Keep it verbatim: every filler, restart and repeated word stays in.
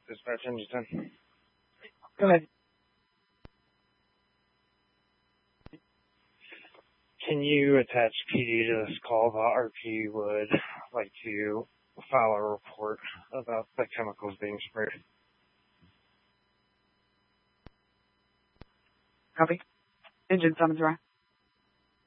Dispatch engine ten. Go ahead. Can you attach P D to this call? The R P would like to file a report about the chemicals being sprayed. Copy. Engine summons, right?